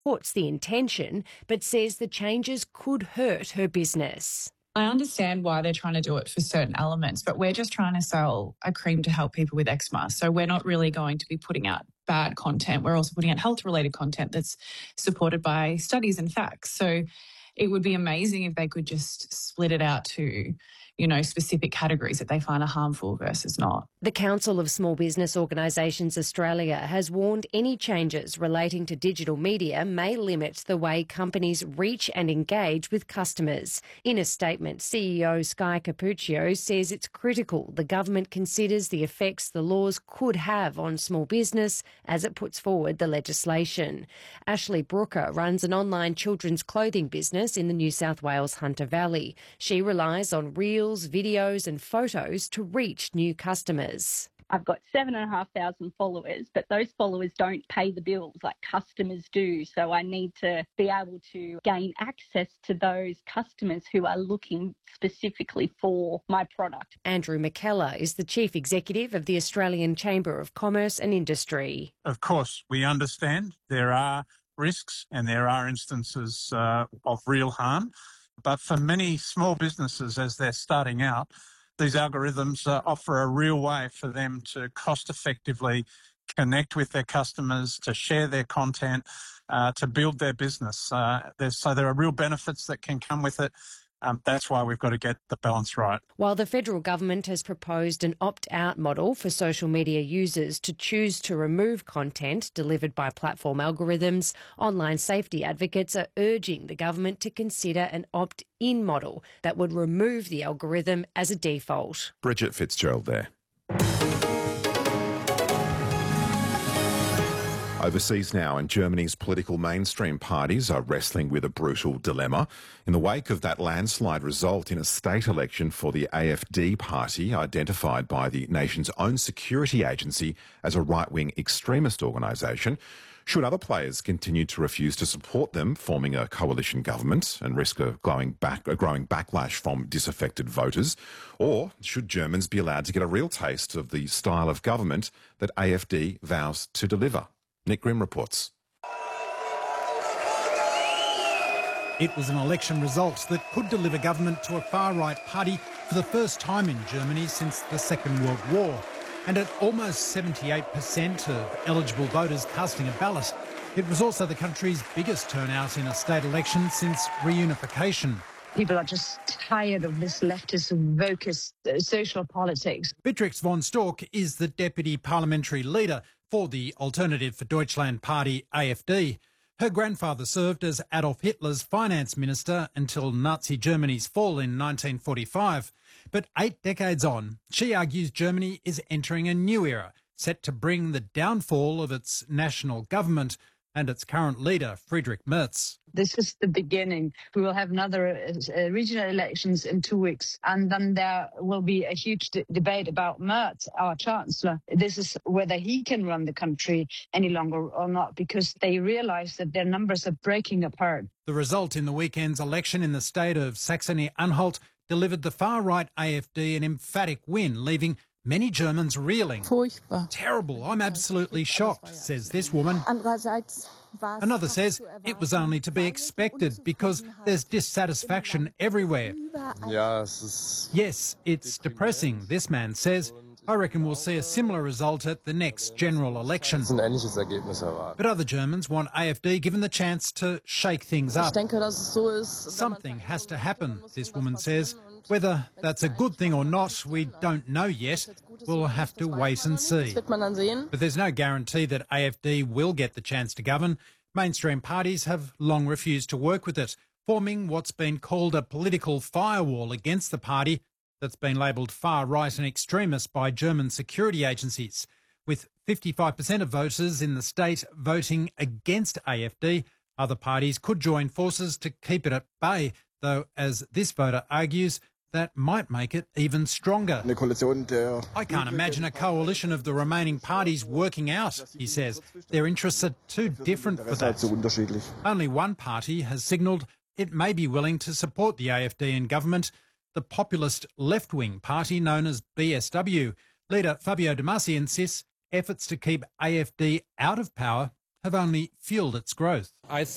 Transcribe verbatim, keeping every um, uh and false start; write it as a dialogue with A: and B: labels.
A: supports the intention, but says the changes could hurt her business.
B: I understand why they're trying to do it for certain elements, but we're just trying to sell a cream to help people with eczema. So we're not really going to be putting out bad content. We're also putting out health-related content that's supported by studies and facts. So it would be amazing if they could just split it out to, you know, specific categories that they find are harmful versus not.
A: The Council of Small Business Organisations Australia has warned any changes relating to digital media may limit the way companies reach and engage with customers. In a statement, C E O Sky Capuccio says it's critical the government considers the effects the laws could have on small business as it puts forward the legislation. Ashley Brooker runs an online children's clothing business in the New South Wales Hunter Valley. She relies on reels, videos and photos to reach new customers.
C: I've got seven and a half thousand followers, but those followers don't pay the bills like customers do. So I need to be able to gain access to those customers who are looking specifically for my product.
A: Andrew McKellar is the Chief Executive of the Australian Chamber of Commerce and Industry.
D: Of course, we understand there are risks and there are instances uh, of real harm. But for many small businesses, as they're starting out, these algorithms uh, offer a real way for them to cost-effectively connect with their customers, to share their content, uh, to build their business. Uh, so there are real benefits that can come with it. Um, that's why we've got to get the balance right.
A: While the federal government has proposed an opt-out model for social media users to choose to remove content delivered by platform algorithms, online safety advocates are urging the government to consider an opt-in model that would remove the algorithm as a default.
E: Bridget Fitzgerald there. Overseas now, and Germany's political mainstream parties are wrestling with a brutal dilemma. In the wake of that landslide result in a state election for the A F D party, identified by the nation's own security agency as a right-wing extremist organisation, should other players continue to refuse to support them, forming a coalition government and risk a growing, back, a growing backlash from disaffected voters? Or should Germans be allowed to get a real taste of the style of government that A F D vows to deliver? Nick Grimm reports.
F: It was an election result that could deliver government to a far-right party for the first time in Germany since the Second World War. And at almost seventy-eight percent of eligible voters casting a ballot, it was also the country's biggest turnout in a state election since reunification.
G: People are just tired of this leftist, wokist uh, social politics.
F: Beatrix von Storck is the deputy parliamentary leader for the Alternative for Deutschland party, A F D. Her grandfather served as Adolf Hitler's finance minister until Nazi Germany's fall in nineteen forty-five. But eight decades on, she argues Germany is entering a new era, set to bring the downfall of its national government and its current leader, Friedrich Merz.
G: This is the beginning. We will have another uh, regional elections in two weeks, and then there will be a huge d- debate about Merz, our chancellor. This is whether he can run the country any longer or not, because they realise that their numbers are breaking apart.
F: The result in the weekend's election in the state of Saxony-Anhalt delivered the far-right A F D an emphatic win, leaving many Germans reeling.
H: Furchtbar.
F: Terrible. I'm absolutely shocked, says this woman. Another says it was only to be expected because there's dissatisfaction everywhere. Yes, it's depressing, this man says. I reckon we'll see a similar result at the next general election. But other Germans want A F D given the chance to shake things up. Something has to happen, this woman says. Whether that's a good thing or not, we don't know yet. We'll have to wait and see. But there's no guarantee that A F D will get the chance to govern. Mainstream parties have long refused to work with it, forming what's been called a political firewall against the party that's been labelled far-right and extremist by German security agencies. With fifty-five percent of voters in the state voting against A F D, other parties could join forces to keep it at bay, though, as this voter argues, that might make it even stronger. I can't imagine a coalition of the remaining parties working out, he says. Their interests are too different for that. Only one party has signalled it may be willing to support the A F D in government, the populist left-wing party known as B S W. Leader Fabio De Masi insists efforts to keep A F D out of power have only fuelled its growth.
I: I